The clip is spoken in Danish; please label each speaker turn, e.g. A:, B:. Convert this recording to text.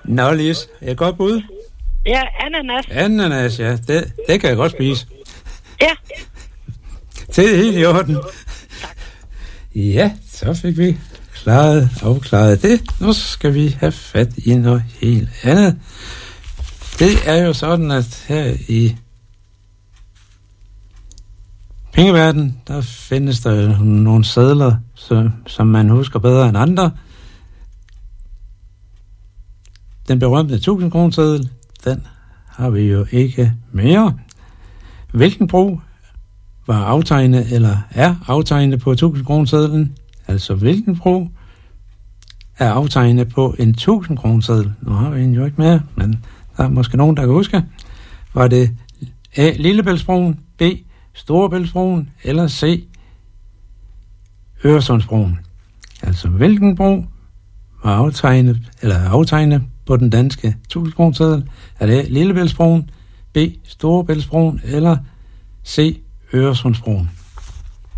A: Nå, Lis, et godt bud.
B: Ja, ananas.
A: Ananas, ja. Det kan jeg godt spise.
B: Ja.
A: Det er helt i orden. Ja, så fik vi afklaret det. Nu skal vi have fat i noget helt andet. Det er jo sådan, at her i pengeverdenen, der findes der nogle sedler, som man husker bedre end andre. Den berømte 1000 kroner seddel, den har vi jo ikke mere. Hvilken bro var aftegnet eller er aftegnet på 1000 kroner sedlen? Altså hvilken bro er aftegnet på en 1000 kroner seddel? Nu har vi en jo ikke mere, men der er måske nogen, der kan huske. Var det A. Lillebæltsbroen, B. Storebæltsbroen eller C. Øresundsbroen? Altså hvilken bro var aftegnet på den danske 1000 kroner seddel? Er det Lillebæltsbroen, B. Storebæltsbroen eller C. Øresundsbroen?